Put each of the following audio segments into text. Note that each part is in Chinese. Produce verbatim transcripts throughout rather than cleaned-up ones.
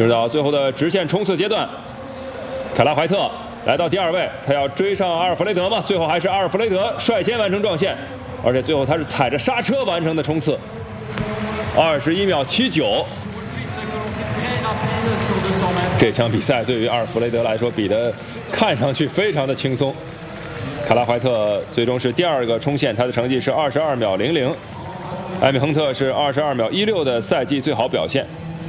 进入到最后的直线冲刺阶段，凯拉怀特来到第二位，他要追上阿尔弗雷德嘛？最后还是阿尔弗雷德率先完成撞线，而且最后他是踩着刹车完成的冲刺，二十一秒七九。这场比赛对于阿尔弗雷德来说比的看上去非常的轻松。凯拉怀特最终是第二个冲线，他的成绩是二十二秒零零。艾米亨特是二十二秒一六的赛季最好表现。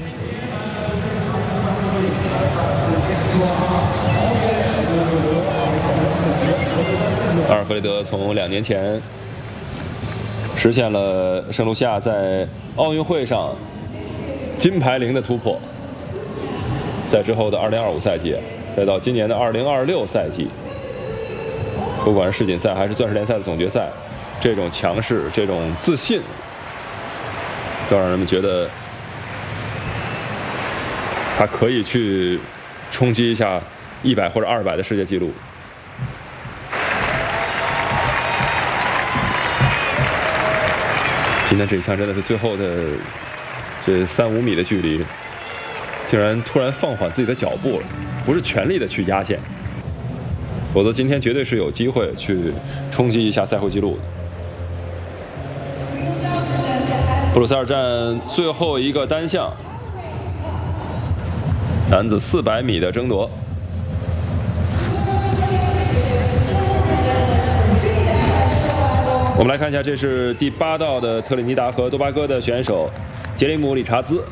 阿尔弗雷德从两年前实现了圣卢西亚在奥运会上金牌零的突破，在之后的二零二五赛季，再到今年的二零二六赛季，不管是世锦赛还是钻石联赛的总决赛，这种强势、这种自信，都让人们觉得他可以去冲击一下一百或者二百的世界纪录。今天这一枪真的是最后的这三五米的距离，竟然突然放缓自己的脚步了，不是全力的去压线，否则今天绝对是有机会去冲击一下赛会纪录的。布鲁塞尔站最后一个单项，男子四百米的争夺。我们来看一下，这是第八道的特立尼达和多巴哥的选手杰里姆·理查兹。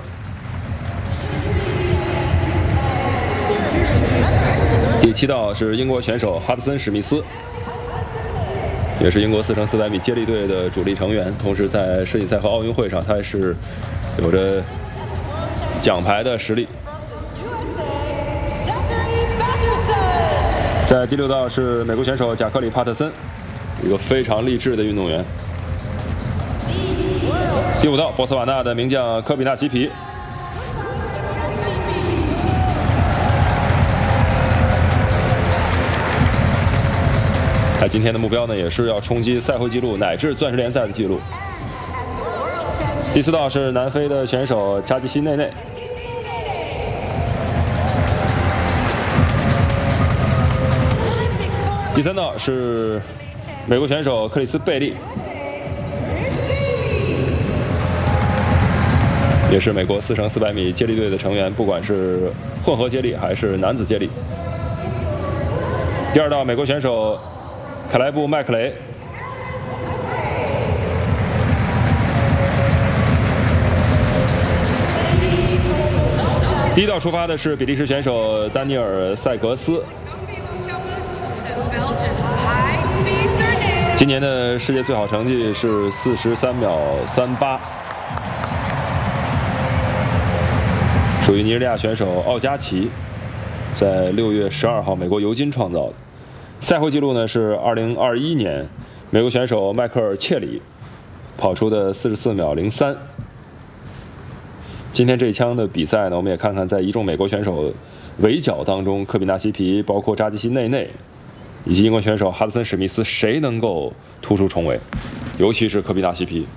第七道是英国选手哈德森·史密斯，也是英国四乘四百米接力队的主力成员，同时在世锦赛和奥运会上，他是有着奖牌的实力。在第六道是美国选手贾克里·帕特森，一个非常励志的运动员。第五道，波茨瓦纳的名将科比纳奇皮。他今天的目标呢，也是要冲击赛会纪录乃至钻石联赛的纪录。第四道是南非的选手扎基西内内。第三道是美国选手克里斯贝利，也是美国四乘四百米接力队的成员，不管是混合接力还是男子接力。第二道美国选手凯莱布·麦克雷。第一道出发的是比利时选手丹尼尔·塞格斯。今年的世界最好成绩是四十三秒三八，属于尼日利亚选手奥加奇，在六月十二号美国尤金创造的。赛会纪录呢是二零二一年美国选手迈克尔·切里跑出的四十四秒零三。今天这一枪的比赛呢，我们也看看在一众美国选手围剿当中，科比纳西皮、包括扎基西内内以及英国选手哈德森·史密斯，谁能够突出重围？尤其是科比纳西皮。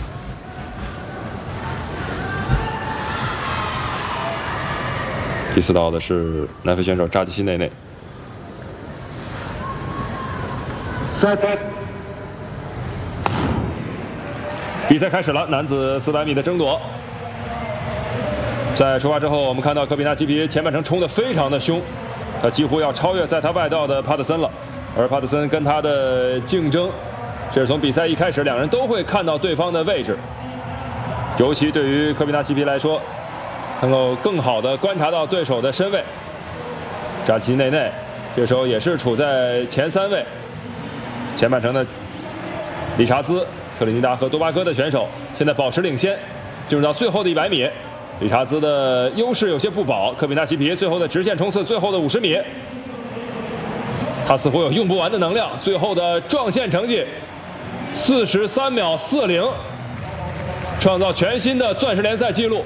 第四道的是南非选手扎基西内内。比赛开始了，男子四百米的争夺。在出发之后，我们看到科比纳西皮前半程冲得非常的凶，他几乎要超越在他外道的帕特森了。而帕特森跟他的竞争，这是从比赛一开始，两人都会看到对方的位置。尤其对于科比纳西皮来说，能够更好的观察到对手的身位。扎基内内这时候也是处在前三位。前半程的理查兹、特立尼达和多巴哥的选手现在保持领先，进入到最后的一百米。理查兹的优势有些不保，科比纳西皮最后的直线冲刺，最后的五十米，他似乎有用不完的能量。最后的撞线成绩四十三秒四零，创造全新的钻石联赛纪录。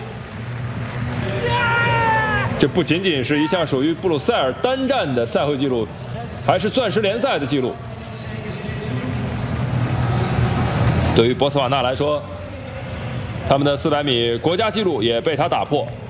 这不仅仅是一项属于布鲁塞尔单站的赛会纪录，还是钻石联赛的纪录。对于博茨瓦纳来说，他们的四百米国家纪录也被他打破。